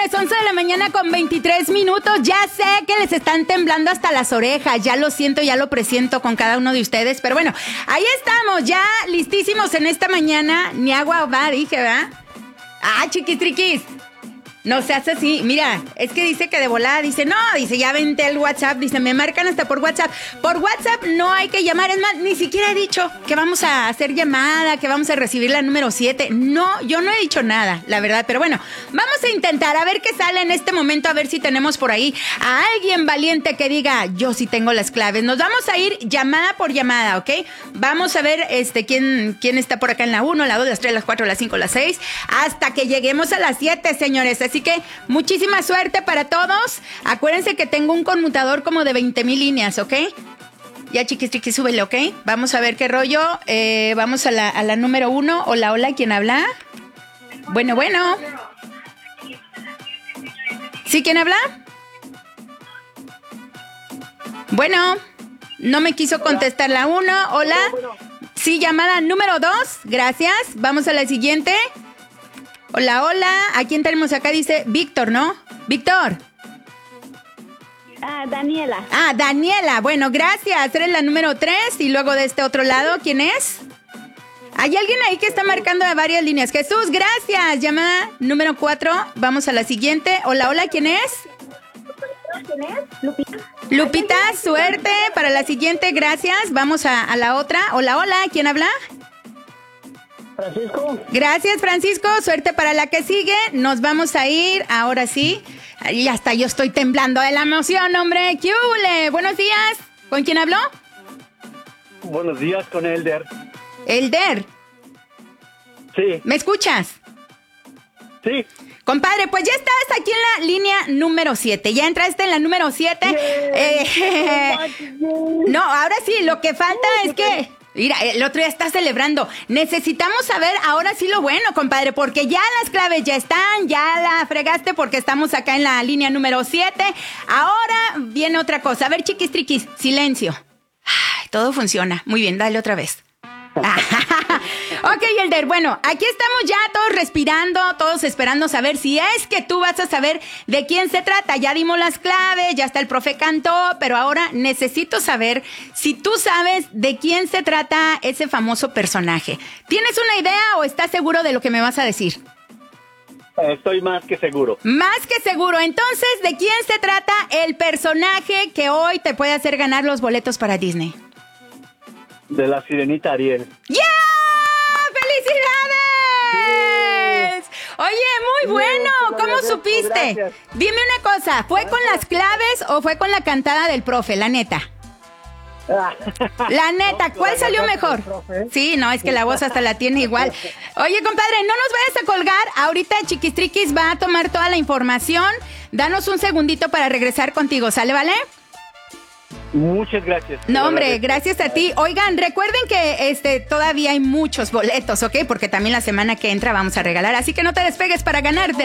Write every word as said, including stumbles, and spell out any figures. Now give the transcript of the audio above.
señores, once de la mañana con veintitrés minutos. Ya sé que les están temblando hasta las orejas. Ya lo siento, ya lo presiento con cada uno de ustedes. Pero bueno, ahí estamos, ya listísimos en esta mañana. Ni agua va, dije, ¿verdad? Ah, chiquitriquis. No se hace así, mira, es que dice que de volada, dice, no, dice, ya vente el WhatsApp, dice, me marcan hasta por WhatsApp. Por WhatsApp no hay que llamar, es más, ni siquiera he dicho que vamos a hacer llamada, que vamos a recibir la número siete. No, yo no he dicho nada, la verdad, pero bueno, vamos a intentar, a ver qué sale en este momento, a ver si tenemos por ahí a alguien valiente que diga, yo sí tengo las claves. Nos vamos a ir llamada por llamada, ¿ok? Vamos a ver este quién, quién está por acá en la uno, la dos, las tres, las cuatro, las cinco, las seis, hasta que lleguemos a las siete, señores. Así que muchísima suerte para todos. Acuérdense que tengo un conmutador como de veinte mil líneas, ¿ok? Ya, chiquis, chiquis, súbele, ¿ok? Vamos a ver qué rollo. Eh, vamos a la, a la número uno. Hola, hola, ¿quién habla? Bueno, bueno. ¿Sí, quién habla? Bueno, no me quiso contestar la uno. Hola. Sí, llamada número dos. Gracias. Vamos a la siguiente. Hola, hola. ¿A quién tenemos acá? Dice Víctor, ¿no? Víctor. Ah, Daniela. Ah, Daniela. Bueno, gracias. Eres la número tres. Y luego de este otro lado, ¿quién es? Hay alguien ahí que está marcando de varias líneas. Jesús, gracias. Llamada número cuatro. Vamos a la siguiente. Hola, hola. ¿Quién es? ¿Quién es? Lupita. Lupita, suerte para la siguiente. Gracias. Vamos a, a la otra. Hola, hola. ¿Quién habla? Francisco. Gracias, Francisco. Suerte para la que sigue. Nos vamos a ir, ahora sí. Y hasta yo estoy temblando de la emoción, hombre. ¡Qué hule! Buenos días. ¿Con quién habló? Buenos días, con Elder. Elder. Sí. ¿Me escuchas? Sí. Compadre, pues ya estás aquí en la línea número siete. Ya entraste en la número siete. Eh, no, ahora sí, lo que falta es que... Mira, el otro día está celebrando. Necesitamos saber ahora sí lo bueno, compadre, porque ya las claves ya están, ya la fregaste porque estamos acá en la línea número siete. Ahora viene otra cosa. A ver, chiquis, triquis, silencio. Ay, todo funciona. Muy bien, dale otra vez. Ok, Elder, bueno, aquí estamos ya todos respirando, todos esperando saber si es que tú vas a saber de quién se trata. Ya dimos las claves, ya está el profe cantó, pero ahora necesito saber si tú sabes de quién se trata ese famoso personaje. ¿Tienes una idea o estás seguro de lo que me vas a decir? Estoy más que seguro. Más que seguro. Entonces, ¿de quién se trata el personaje que hoy te puede hacer ganar los boletos para Disney? De la sirenita Ariel. ¡Ya! ¡Felicidades! Sí. Oye, muy bueno. ¿Cómo supiste? Gracias. Dime una cosa, ¿fue con las claves o fue con la cantada del profe? La neta. La neta, ¿cuál salió mejor? Sí, no, es que la voz hasta la tiene igual. Oye, compadre, no nos vayas a colgar. Ahorita Chiquistriquis va a tomar toda la información. Danos un segundito para regresar contigo, ¿sale, vale? Muchas gracias. No, hombre, gracias a ti. Oigan, recuerden que este todavía hay muchos boletos, ¿ok? Porque también la semana que entra vamos a regalar. Así que no te despegues para ganar de